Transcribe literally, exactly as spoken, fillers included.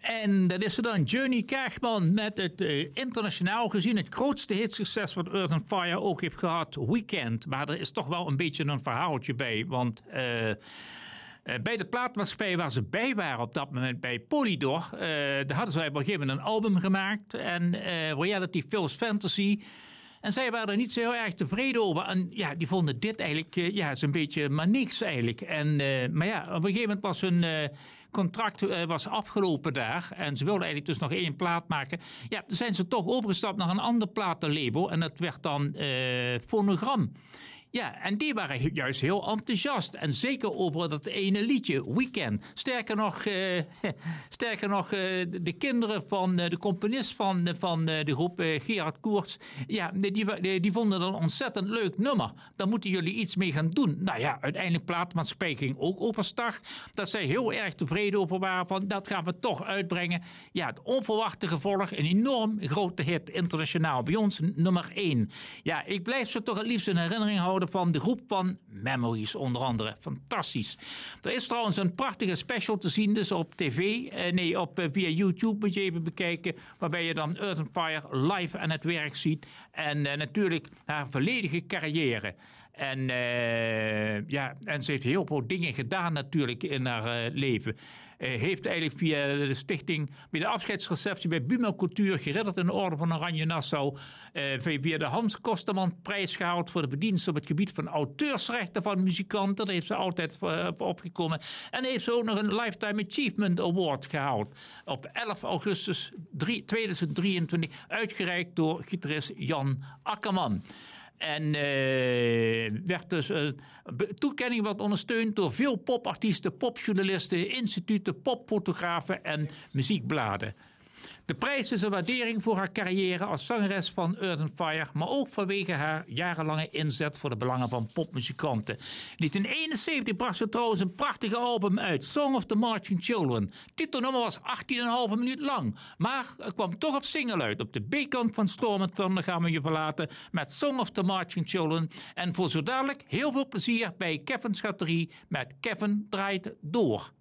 En dat is er dan Johnny Kaagman met het uh, internationaal gezien het grootste hitsucces wat Earth and Fire ook heeft gehad, Weekend. Maar er is toch wel een beetje een verhaaltje bij, want uh, uh, bij de platenmaatschappij waar ze bij waren op dat moment, bij Polydor, uh, daar hadden zij op een gegeven moment een album gemaakt. En uh, Reality Films Fantasy. En zij waren er niet zo heel erg tevreden over. En ja, die vonden dit eigenlijk uh, ja, zo'n beetje maar niks eigenlijk. En, uh, maar ja, op een gegeven moment was hun uh, contract uh, was afgelopen daar. En ze wilden eigenlijk dus nog één plaat maken. Ja, toen zijn ze toch overgestapt naar een ander platenlabel. En dat werd dan uh, Phonogram. Ja, en die waren juist heel enthousiast. En zeker over dat ene liedje, Weekend. Sterker nog, uh, sterker nog uh, de kinderen van uh, de componist van, uh, van uh, de groep, uh, Gerard Koerts. Ja, die, die, die vonden dat een ontzettend leuk nummer. Daar moeten jullie iets mee gaan doen. Nou ja, uiteindelijk platenmaatschappij ging ook overstag. Dat zij heel erg tevreden over waren van dat gaan we toch uitbrengen. Ja, het onverwachte gevolg. Een enorm grote hit internationaal. Bij ons nummer één. Ja, ik blijf ze toch het liefst in herinnering houden van de groep van Memories onder andere. Fantastisch. Er is trouwens een prachtige special te zien dus op tv. Eh, nee, op, eh, via YouTube moet je even bekijken. Waarbij je dan Earth and Fire live aan het werk ziet. En eh, natuurlijk haar volledige carrière. En, uh, ja, en ze heeft heel veel dingen gedaan natuurlijk in haar uh, leven. Uh, heeft eigenlijk via de stichting, bij de afscheidsreceptie bij Buma Cultuur geridderd in de Orde van Oranje Nassau. Uh, via de Hans Kosterman prijs gehaald voor de verdiensten op het gebied van auteursrechten van muzikanten. Daar heeft ze altijd voor opgekomen. En heeft ze ook nog een Lifetime Achievement Award gehaald. Op elf augustus tweeduizend drieëntwintig, uitgereikt door gitarist Jan Akkerman. En uh, werd dus uh, toekenning werd ondersteund door veel popartiesten, popjournalisten, instituten, popfotografen en muziekbladen. De prijs is een waardering voor haar carrière als zangeres van Earth and Fire, maar ook vanwege haar jarenlange inzet voor de belangen van popmuzikanten. In negentien eenenzeventig bracht ze trouwens een prachtige album uit, Song of the Marching Children. Het titelnummer was achttien komma vijf minuut lang, maar het kwam toch op single uit. Op de B-kant van Storm and Thunder gaan we je verlaten met Song of the Marching Children. En voor zo dadelijk heel veel plezier bij Kevin Schatterie met Kevin Draait Door.